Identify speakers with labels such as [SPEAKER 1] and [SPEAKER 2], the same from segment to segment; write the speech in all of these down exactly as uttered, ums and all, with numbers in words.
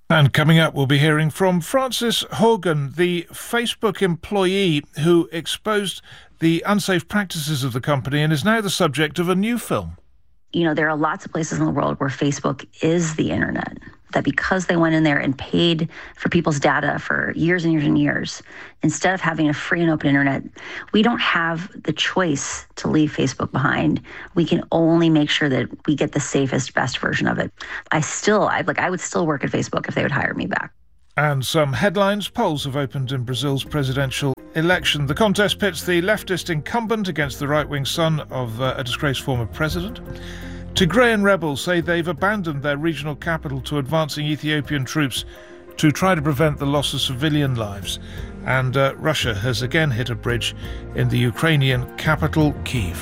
[SPEAKER 1] And coming up, we'll be hearing from Frances Haugen, the Facebook employee who exposed the unsafe practices of the company and is now the subject of a new film.
[SPEAKER 2] You know, there are lots of places in the world where Facebook is the internet, that because they went in there and paid for people's data for years and years and years, instead of having a free and open internet, we don't have the choice to leave Facebook behind. We can only make sure that we get the safest, best version of it. I still, I like, I would still work at Facebook if they would hire me back.
[SPEAKER 1] And some headlines. Polls have opened in Brazil's presidential election. The contest pits the leftist incumbent against the right-wing son of uh, a disgraced former president. Tigrayan rebels say they've abandoned their regional capital to advancing Ethiopian troops to try to prevent the loss of civilian lives. And uh, Russia has again hit a bridge in the Ukrainian capital, Kyiv.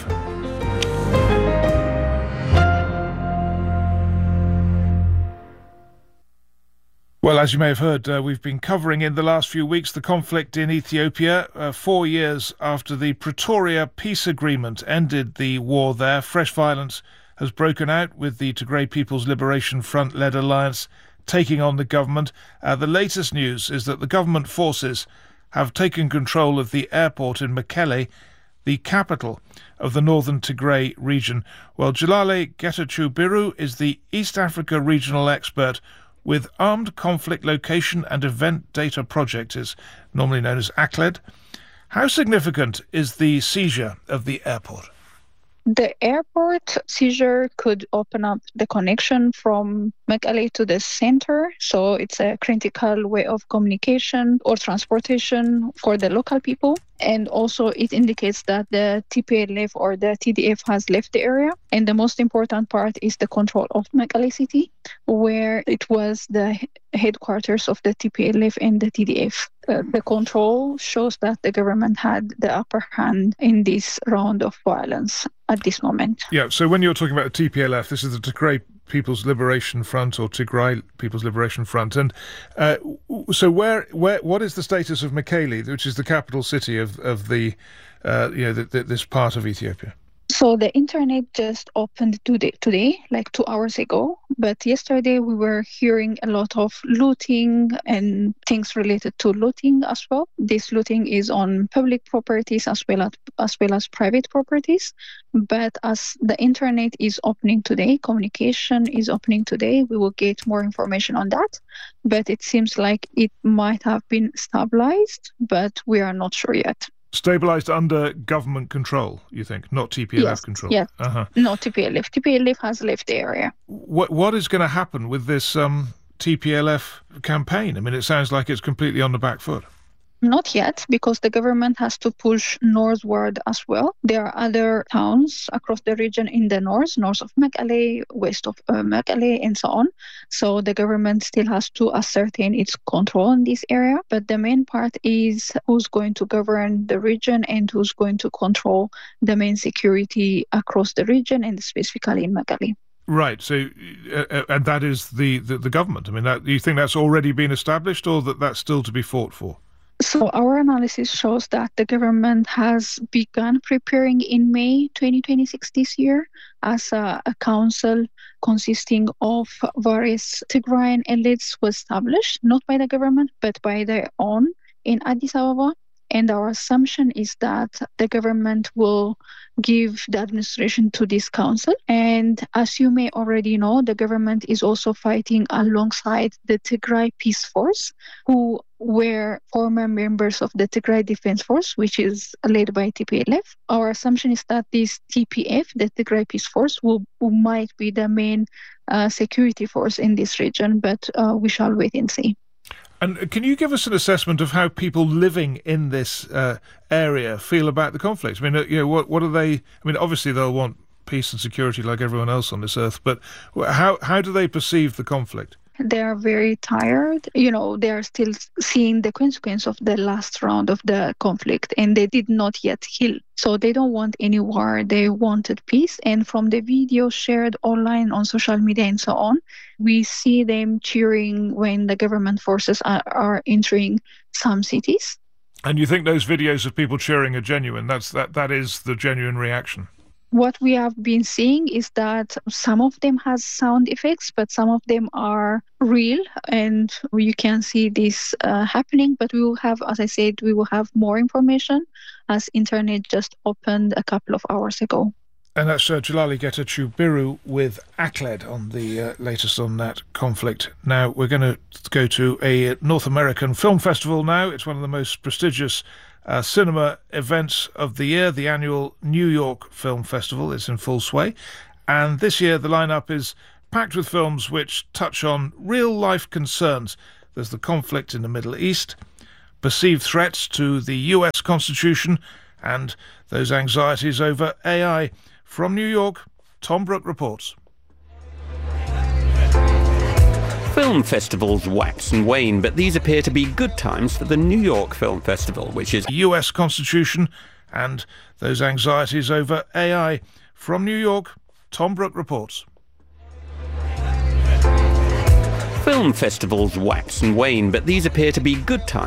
[SPEAKER 1] Well, as you may have heard, uh, we've been covering in the last few weeks the conflict in Ethiopia. Uh, four years after the Pretoria peace agreement ended the war there, fresh violence has broken out with the Tigray People's Liberation Front-led alliance taking on the government. Uh, the latest news is that the government forces have taken control of the airport in Mekelle, the capital of the northern Tigray region. Well, Jalale Getachew Biru is the East Africa regional expert with Armed Conflict Location and Event Data Project, is normally known as A C L E D. How significant is the seizure of the airport?
[SPEAKER 3] The airport seizure could open up the connection from Mekelle to the center, so it's a critical way of communication or transportation for the local people. And also it indicates that the T P L F or the T D F has left the area. And the most important part is the control of Mekelle city, where it was the headquarters of the T P L F and the T D F. Uh, the control shows that the government had the upper hand in this round of violence at this moment.
[SPEAKER 1] Yeah, so when you're talking about the T P L F, this is the Tigray People's Liberation Front or Tigray People's Liberation Front. And uh, so where, where, what is the status of Mekelle, which is the capital city of, of the, uh, you know, the, the, this part of Ethiopia?
[SPEAKER 3] So the internet just opened today, today, like two hours ago. But yesterday we were hearing a lot of looting and things related to looting as well. This looting is on public properties as well as, as well as private properties. But as the internet is opening today, communication is opening today, we will get more information on that. But it seems like it might have been stabilized, but we are not sure yet.
[SPEAKER 1] Stabilised under government control, you think, not T P L F
[SPEAKER 3] yes,
[SPEAKER 1] control?
[SPEAKER 3] Yes,
[SPEAKER 1] uh-huh.
[SPEAKER 3] Not T P L F. T P L F has left the area.
[SPEAKER 1] What What is going to happen with this um, T P L F campaign? I mean, it sounds like it's completely on the back foot.
[SPEAKER 3] Not yet, because the government has to push northward as well. There are other towns across the region in the north, north of Mekelle, west of uh, Mekelle, and so on. So the government still has to ascertain its control in this area. But the main part is who's going to govern the region and who's going to control the main security across the region and specifically in Mekelle.
[SPEAKER 1] Right. So, uh, and that is the, the, the government. I mean, that, do you think that's already been established or that that's still to be fought for?
[SPEAKER 3] So our analysis shows that the government has begun preparing in May twenty twenty-six this year as a, a council consisting of various Tigrayan elites was established, not by the government, but by their own in Addis Ababa. And our assumption is that the government will give the administration to this council. And as you may already know, the government is also fighting alongside the Tigray Peace Force, who were former members of the Tigray Defense Force, which is led by T P L F. Our assumption is that this T P F, the Tigray Peace Force, will, will might be the main uh, security force in this region, but uh, we shall wait and see.
[SPEAKER 1] And can you give us an assessment of how people living in this uh, area feel about the conflict? I mean, you know, what what are they? I mean, obviously they'll want peace and security like everyone else on this earth, but how how do they perceive the conflict?
[SPEAKER 3] They are very tired. You know, they are still seeing the consequence of the last round of the conflict, and they did not yet heal. So they don't want any war. They wanted peace. And from the video shared online on social media and so on, we see them cheering when the government forces are, are entering some cities.
[SPEAKER 1] And you think those videos of people cheering are genuine? That's that that is the genuine reaction?
[SPEAKER 3] What we have been seeing is that some of them has sound effects, but some of them are real, and you can see this uh, happening. But we will have, as I said, we will have more information as internet just opened a couple of hours ago.
[SPEAKER 1] And that's uh, Jalali Getachew-Biru with ACLED on the uh, latest on that conflict. Now, we're going to go to a North American film festival now. It's one of the most prestigious uh, cinema events of the year. The annual New York Film Festival is in full sway. And this year, the lineup is packed with films which touch on real-life concerns. There's the conflict in the Middle East, perceived threats to the U S Constitution, and those anxieties over A I. From New York, Tom Brooke reports.
[SPEAKER 4] Film festivals wax and wane, but these appear to be good times for the New York Film Festival, which is
[SPEAKER 1] the U S Constitution and those anxieties over A I. From New York, Tom Brooke reports.
[SPEAKER 4] Film festivals wax and wane, but these appear to be good times